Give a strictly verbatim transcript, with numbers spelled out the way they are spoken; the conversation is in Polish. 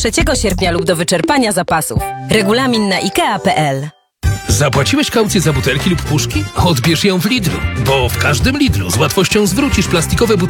trzeciego sierpnia lub do wyczerpania zapasów. Regulamin na ikea kropka pe el. Zapłaciłeś kaucję za butelki lub puszki? Odbierz ją w Lidlu, bo w każdym Lidlu z łatwością zwrócisz plastikowe butelki